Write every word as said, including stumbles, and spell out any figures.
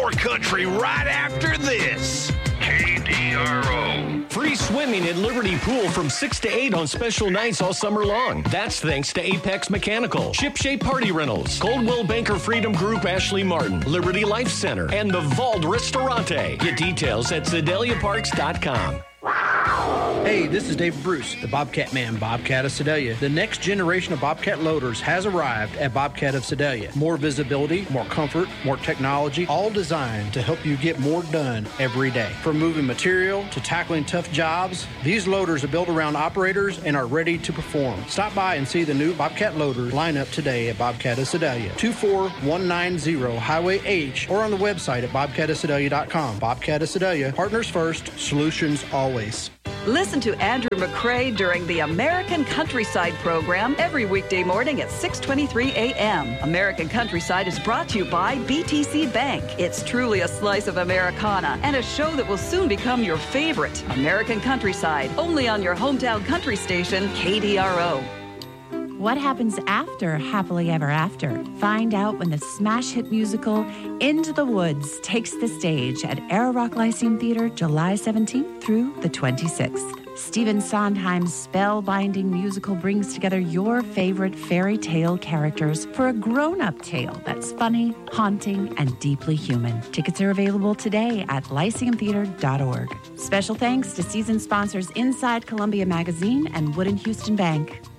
more country right after this. K D R O. Free swimming at Liberty Pool from six to eight on special nights all summer long. That's thanks to Apex Mechanical, Shipshape Party Rentals, Coldwell Banker Freedom Group Ashley Martin, Liberty Life Center, and the Vault Ristorante. Get details at Sedalia Parks dot com. Hey, this is Dave Bruce, the Bobcat Man, Bobcat of Sedalia. The next generation of Bobcat loaders has arrived at Bobcat of Sedalia. More visibility, more comfort, more technology, all designed to help you get more done every day. From moving material to tackling tough jobs, these loaders are built around operators and are ready to perform. Stop by and see the new Bobcat loaders line up today at Bobcat of Sedalia, two four one nine zero Highway H, or on the website at bobcat of sedalia dot com. Bobcat of Sedalia, partners first, solutions always. Listen to Andrew McCrae during the American Countryside program every weekday morning at six twenty-three a.m. American Countryside is brought to you by B T C Bank. It's truly a slice of Americana and a show that will soon become your favorite. American Countryside, only on your hometown country station, K D R O. What happens after Happily Ever After? Find out when the smash hit musical Into the Woods takes the stage at Arrow Rock Lyceum Theater July seventeenth through the twenty-sixth. Stephen Sondheim's spellbinding musical brings together your favorite fairy tale characters for a grown-up tale that's funny, haunting, and deeply human. Tickets are available today at lyceum theater dot org. Special thanks to season sponsors Inside Columbia Magazine and Wood and Houston Bank.